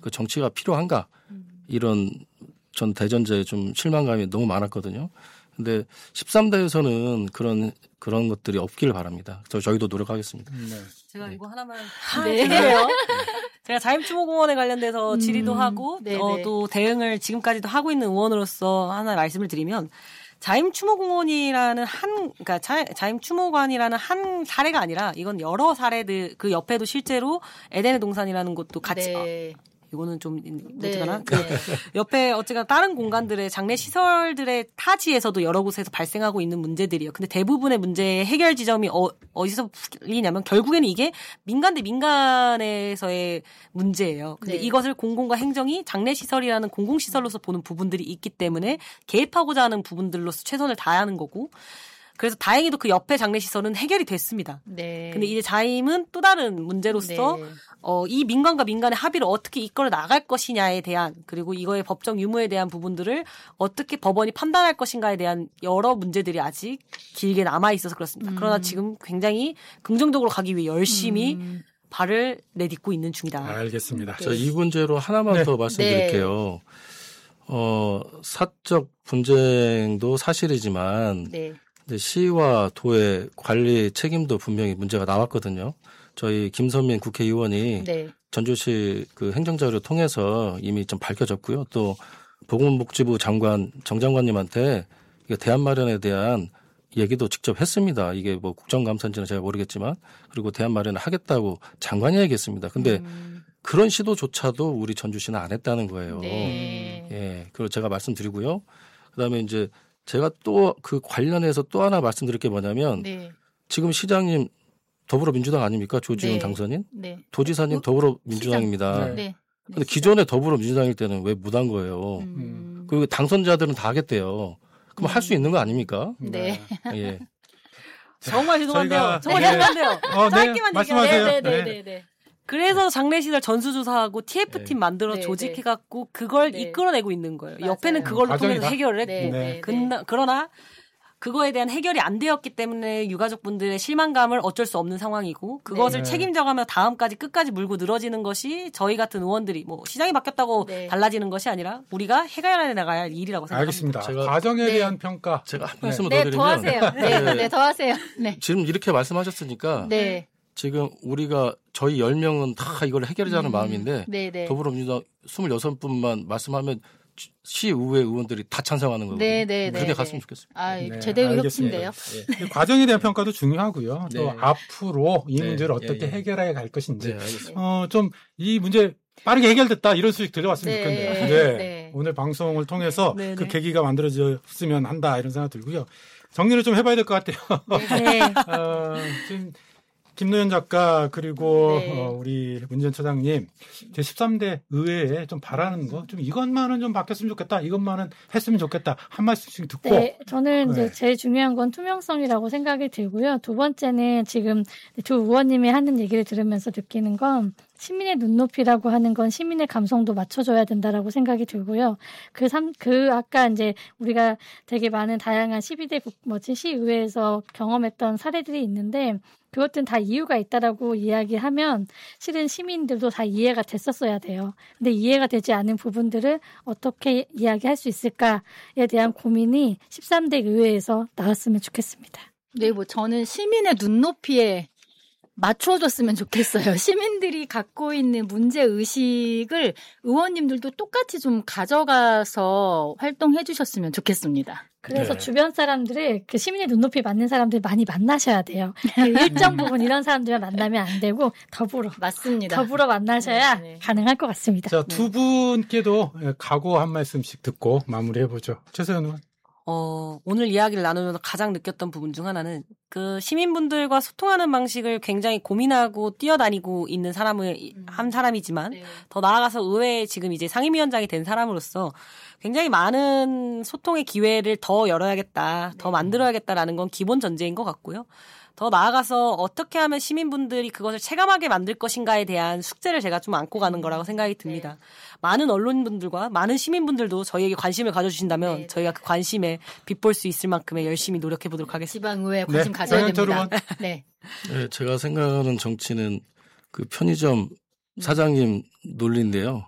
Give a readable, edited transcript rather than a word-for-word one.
그 정치가 필요한가 이런 전 대전제에 좀 실망감이 너무 많았거든요. 근데 13대에서는 그런 것들이 없기를 바랍니다. 저희도 노력하겠습니다. 제가 이거 하나만 네. 제가 자임추모공원에 관련돼서 질의도 하고 또 대응을 지금까지도 하고 있는 의원으로서 하나 말씀을 드리면 자임추모공원이라는 그러니까 자임추모관이라는 한 사례가 아니라 이건 여러 사례들 그 옆에도 실제로 에덴의 동산이라는 곳도 같이 이거는 좀 어쨌거나 옆에 어쨌거나 다른 공간들의 장례 시설들의 타지에서도 여러 곳에서 발생하고 있는 문제들이에요. 근데 대부분의 문제의 해결 지점이 어디서 풀리냐면 결국에는 이게 민간 대 민간에서의 문제예요. 근데 이것을 공공과 행정이 장례 시설이라는 공공 시설로서 보는 부분들이 있기 때문에 개입하고자 하는 부분들로서 최선을 다해야 하는 거고. 그래서 다행히도 그 옆에 장례시설은 해결이 됐습니다. 근데 이제 자임은 또 다른 문제로서 이 민간과 민간의 합의를 어떻게 이끌어 나갈 것이냐에 대한 그리고 이거의 법적 유무에 대한 부분들을 어떻게 법원이 판단할 것인가에 대한 여러 문제들이 아직 길게 남아 있어서 그렇습니다. 그러나 지금 굉장히 긍정적으로 가기 위해 열심히 발을 내딛고 있는 중이다. 알겠습니다. 저 이 문제로 하나만 더 말씀드릴게요. 사적 분쟁도 사실이지만 시와 도의 관리 책임도 분명히 문제가 나왔거든요. 저희 김선민 국회의원이 전주시 그 행정자료를 통해서 이미 좀 밝혀졌고요. 또 보건복지부 장관 정 장관님한테 대안 마련에 대한 얘기도 직접 했습니다. 이게 뭐 국정감사인지는 제가 모르겠지만 그리고 대안 마련을 하겠다고 장관이 얘기했습니다. 근데 그런 시도조차도 우리 전주시는 안 했다는 거예요. 그걸 제가 말씀드리고요. 그다음에 이제 제가 또 그 관련해서 또 하나 말씀드릴 게 뭐냐면 지금 시장님 더불어민주당 아닙니까? 조지훈 당선인? 도지사님 더불어민주당입니다. 근데 기존에 더불어민주당일 때는 왜 못 한 거예요? 그리고 당선자들은 다 하겠대요. 그럼 할 수 있는 거 아닙니까? 예. 정말 죄송한데요. 정말 죄송한데요. 짧게만 말씀하세요. 네. 그래서 장례시설 전수조사하고 TF팀 만들어 조직해갖고 그걸 이끌어내고 있는 거예요. 옆에는 그걸로 통해서 해결을 했고. 그러나 그거에 대한 해결이 안 되었기 때문에 유가족분들의 실망감을 어쩔 수 없는 상황이고 그것을 책임져가며 다음까지 끝까지 물고 늘어지는 것이 저희 같은 의원들이 뭐 시장이 바뀌었다고 달라지는 것이 아니라 우리가 해결해 나가야 할 일이라고 생각합니다. 알겠습니다. 과정에 대한 평가. 제가 한 말씀을 더 드리면. 더 하세요. 더 하세요. 지금 이렇게 말씀하셨으니까 지금 우리가 저희 10명은 다 이걸 해결하자는 마음인데 더불어민주당 26분만 말씀하면 시의회 의원들이 다 찬성하는 거거든요. 그렇게 갔으면 좋겠습니다. 제대로 협심돼요. 과정에 대한 평가도 중요하고요. 또 앞으로 이 문제를 어떻게 해결해 갈 것인지 좀 이 문제 빠르게 해결됐다 이런 소식 들려왔으면 좋겠네요. 오늘 방송을 통해서 그 계기가 만들어졌으면 한다 이런 생각 들고요. 정리를 좀 해봐야 될 것 같아요. 지금 김노현 작가 그리고 우리 문 전 처장님 제13대 의회에 좀 바라는 거 좀 이것만은 좀 바뀌었으면 좋겠다. 이것만은 했으면 좋겠다. 한 말씀씩 듣고. 저는 이제 제일 중요한 건 투명성이라고 생각이 들고요. 두 번째는 지금 두 의원님이 하는 얘기를 들으면서 느끼는 건 시민의 눈높이라고 하는 건 시민의 감성도 맞춰줘야 된다라고 생각이 들고요. 아까 이제 우리가 되게 많은 다양한 12대 시의회에서 경험했던 사례들이 있는데 그것들은 다 이유가 있다라고 이야기하면 실은 시민들도 다 이해가 됐었어야 돼요. 근데 이해가 되지 않은 부분들을 어떻게 이야기할 수 있을까에 대한 고민이 13대 의회에서 나왔으면 좋겠습니다. 저는 시민의 눈높이에 맞춰줬으면 좋겠어요. 시민들이 갖고 있는 문제의식을 의원님들도 똑같이 좀 가져가서 활동해 주셨으면 좋겠습니다. 그래서 주변 사람들을 그 시민의 눈높이 맞는 사람들 많이 만나셔야 돼요. 일정 부분 이런 사람들을 만나면 안 되고 맞습니다. 더불어 만나셔야 가능할 것 같습니다. 자, 두 분께도 각오 한 말씀씩 듣고 마무리해보죠. 최세현 의원. 오늘 이야기를 나누면서 가장 느꼈던 부분 중 하나는 그 시민분들과 소통하는 방식을 굉장히 고민하고 뛰어다니고 있는 한 사람이지만 더 나아가서 의회에 지금 이제 상임위원장이 된 사람으로서 굉장히 많은 소통의 기회를 더 열어야겠다, 더 만들어야겠다라는 건 기본 전제인 것 같고요. 더 나아가서 어떻게 하면 시민분들이 그것을 체감하게 만들 것인가에 대한 숙제를 제가 좀 안고 가는 거라고 생각이 듭니다. 많은 언론인분들과 많은 시민분들도 저희에게 관심을 가져주신다면 저희가 그 관심에 빗볼 수 있을 만큼의 열심히 노력해 보도록 하겠습니다. 지방의회에 관심 가져야 됩니다. 제가 생각하는 정치는 그 편의점 사장님 논리인데요.